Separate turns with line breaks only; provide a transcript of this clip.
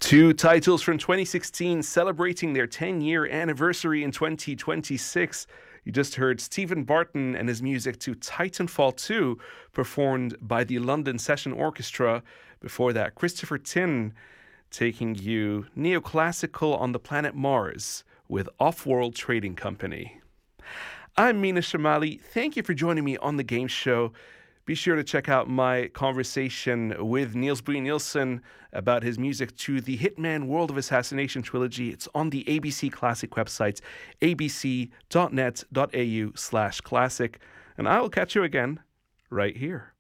Two titles from 2016 celebrating their 10-year anniversary in 2026. You just heard Stephen Barton and his music to Titanfall 2, performed by the London Session Orchestra. Before that, Christopher Tin taking you neoclassical on the planet Mars with Off-World Trading Company. I'm Mina Shamali. Thank you for joining me on The Game Show. Be sure to check out my conversation with Niels Bohr-Nielsen about his music to the Hitman World of Assassination trilogy. It's on the ABC Classic website, abc.net.au/classic. And I will catch you again right here.